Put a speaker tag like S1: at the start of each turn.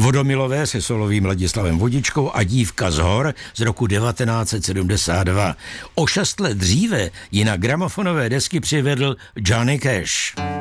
S1: Vodomilové se solovým Ladislavem Vodičkou a Dívka z hor z roku 1972. O 6 let dříve ji na gramofonové desky přivedl Johnny Cash.